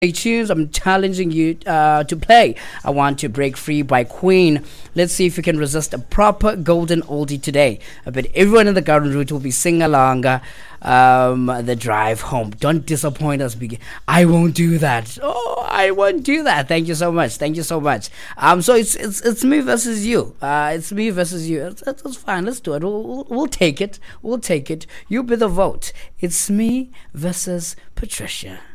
tunes. I'm challenging you to play I Want to Break Free by Queen. Let's see if you can resist a proper golden oldie today. I bet everyone in the garden route will be singing along the drive home. Don't disappoint us. I won't do that. Oh, I won't do that. Thank you so much. Thank you so much. So it's me versus you. It's me versus you. It's fine. Let's do it. We'll take it. We'll take it. You be the vote. It's me versus Patricia.